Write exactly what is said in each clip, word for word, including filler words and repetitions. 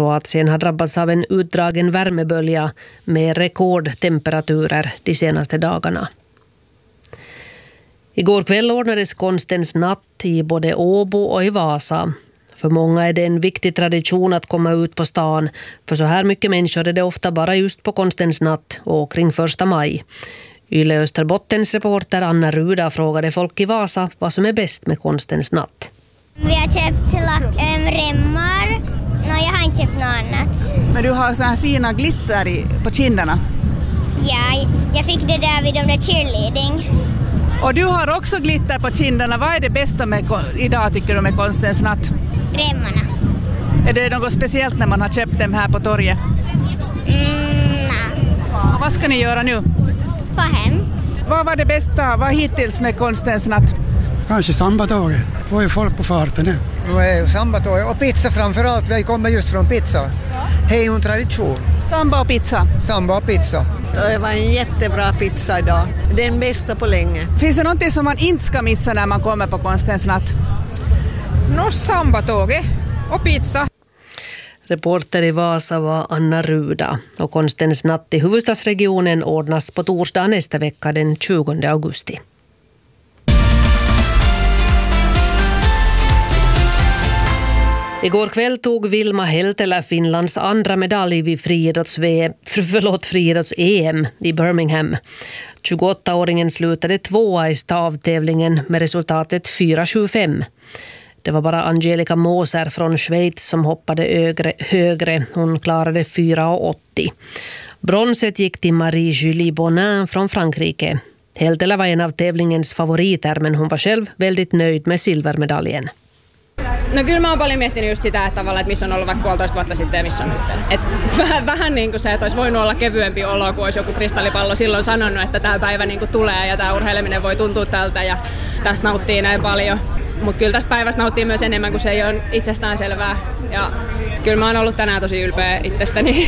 Kroatien har drabbats av en utdragen värmebölja med rekordtemperaturer de senaste dagarna. Igår kväll ordnades konstens natt i både Åbo och i Vasa. För många är det en viktig tradition att komma ut på stan, för så här mycket människor är det ofta bara just på konstens natt och kring första maj. Yle Österbottens reporter Anna Ruda frågade folk i Vasa vad som är bäst med konstens natt. Vi har köpt lack, äm, remmar. Nå, jag har inte köpt något annat. Men du har så här fina glitter i, på kinderna. Ja, jag fick det där vid de där cheerleading. Och du har också glitter på kinderna. Vad är det bästa med, idag tycker du med konstens natt? Remmarna. Är det något speciellt när man har köpt dem här på torget? Mm, nej. Och vad ska ni göra nu? Få hem. Vad var det bästa, vad hittills med konstens natt? Kanske sambatåget. Får ju folk på farten nu. Nu är ju sambatåget och pizza framförallt. Vi kommer just från pizza. Hej, en tradition. Samba och pizza. Samba och pizza. Det var en jättebra pizza idag. Den bästa på länge. Finns det någonting som man inte ska missa när man kommer på konstens natt? Nå, sambatåget och pizza. Reporter i Vasa var Anna Ruda, och konstens natt i huvudstadsregionen ordnas på torsdag nästa vecka den tjugonde augusti. Igår kväll tog Vilma Heltelä Finlands andra medalj vid friidrotts-V, förlåt, friidrotts-E M i Birmingham. tjugoåttaåringen slutade tvåa i stavtävlingen med resultatet fyra sju fem. Det var bara Angelica Moser från Schweiz som hoppade högre, högre. Hon klarade fyra åttio. Bronset gick till Marie-Julie Bonin från Frankrike. Heltelä var en av tävlingens favoriter, men hon var själv väldigt nöjd med silvermedaljen. No kyllä mä oon paljon miettinyt just sitä, että, tavallaan, että missä on ollut vaikka puolitoista vuotta sitten ja missä on nyt. Et vähän, vähän niin kuin se, että olisi voinut olla kevyempi olo, kun olisi joku kristallipallo silloin sanonut, että tämä päivä niin kuin tulee ja tämä urheileminen voi tuntua tältä ja tästä nauttii näin paljon. Mutta kyllä tästä päivästä nauttii myös enemmän, kun se ei ole itsestään selvää. Ja kyllä mä oon ollut tänään tosi ylpeä itsestäni.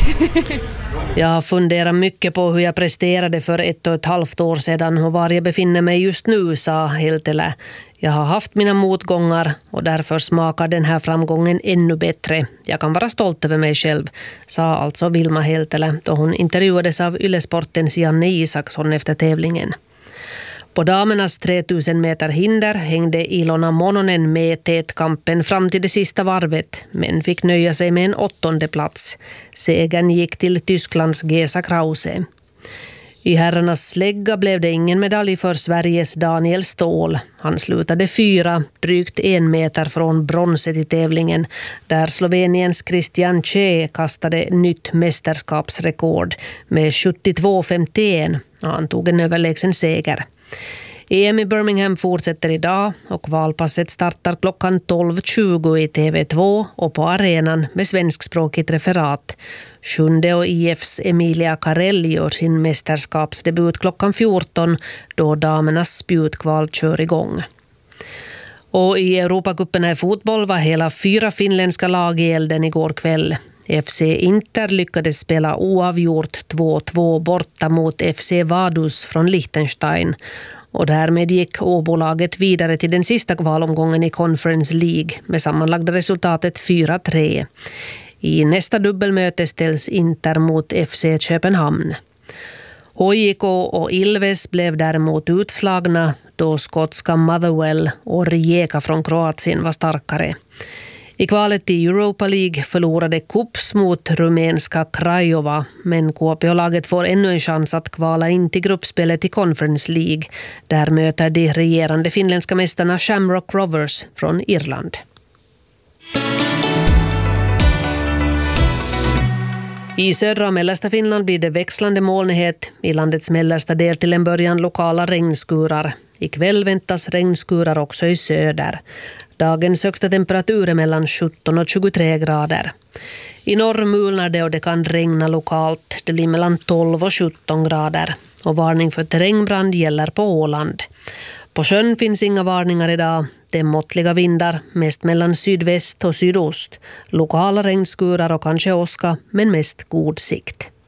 Jag har funderat mycket på hur jag presterade för ett och ett halvt år sedan och var jag befinner mig just nu, sa Heltelä. Jag har haft mina motgångar och därför smakar den här framgången ännu bättre. Jag kan vara stolt över mig själv, sa alltså Vilma Heltelä då hon intervjuades av Yle-sportens Janne Isaksson efter tävlingen. På damernas tretusen meter hinder hängde Ilona Mononen med tätkampen fram till det sista varvet, men fick nöja sig med en åttonde plats. Segern gick till Tysklands Gesa Krause. I herrarnas slägga blev det ingen medalj för Sveriges Daniel Ståhl. Han slutade fyra, drygt en meter från bronset i tävlingen, där Sloveniens Christian Che kastade nytt mästerskapsrekord med sjuttiotvå femtioen. Han tog en överlägsen seger. E M i Birmingham fortsätter idag och valpasset startar klockan tolv tjugo i T V två och på arenan med svenskspråkigt referat. Sjunde och I F:s Emilia Karell gör sin mästerskapsdebut klockan fjorton då damernas spjutkval kör igång. Och i Europacuperna i fotboll var hela fyra finländska lag i elden igår kväll. F C Inter lyckades spela oavgjort två två borta mot F C Vaduz från Liechtenstein. Och därmed gick Åbolaget vidare till den sista kvalomgången i Conference League med sammanlagda resultatet fyra tre. I nästa dubbelmöte ställs Inter mot F C Köpenhamn. H J K och Ilves blev däremot utslagna då skotska Motherwell och Rijeka från Kroatien var starkare. I kvalet i Europa League förlorade Kups mot rumänska Craiova, men K P O-laget får ännu en chans att kvala in till gruppspelet i Conference League. Där möter de regerande finländska mästarna Shamrock Rovers från Irland. I södra och mellersta Finland blir det växlande molnighet. I landets mellersta del till en början lokala regnskurar. Ikväll väntas regnskurar också i söder. Dagens högsta temperatur är mellan sjutton och tjugotre grader. I norr mulnar det och det kan regna lokalt. Det blir mellan tolv och sjutton grader. Och varning för terrängbrand gäller på Åland. På sjön finns inga varningar idag. Det är måttliga vindar, mest mellan sydväst och sydost. Lokala regnskurar och kanske åska, men mest god sikt.